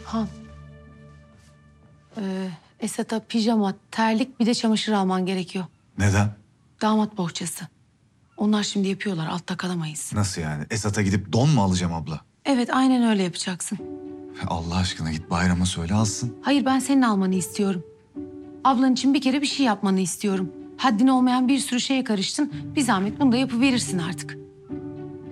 Han. Esat'a pijama, terlik bir de çamaşır alman gerekiyor. Neden? Damat bohçası. Onlar şimdi yapıyorlar, altta kalamayız. Nasıl yani? Esat'a gidip don mu alacağım abla? Evet, aynen öyle yapacaksın. Allah aşkına git Bayram'a söyle alsın. Hayır, ben senin almanı istiyorum. Ablan için bir kere bir şey yapmanı istiyorum. Haddin olmayan bir sürü şeye karıştın. Bir zahmet bunu da yapıverirsin artık.